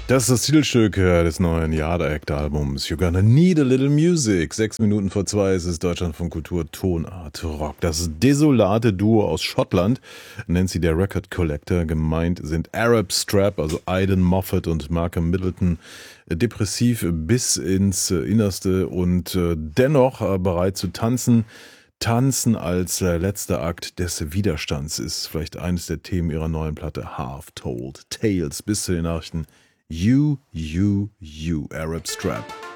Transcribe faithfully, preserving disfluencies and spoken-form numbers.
Das ist das Titelstück äh, des neuen Yard Act Albums You're Gonna Need a Little Music. Sechs Minuten vor zwei ist es Deutschland von Kultur Tonart Rock. Das desolate Duo aus Schottland nennt sie der Record Collector. Gemeint sind Arab Strap, also Aidan Moffat und Malcolm Middleton. Depressiv bis ins Innerste und äh, dennoch äh, bereit zu tanzen. Tanzen als äh, letzter Akt des Widerstands ist vielleicht eines der Themen ihrer neuen Platte Half-Told Tales. Bis zu den Nachrichten. You, you, you, Arab Strap.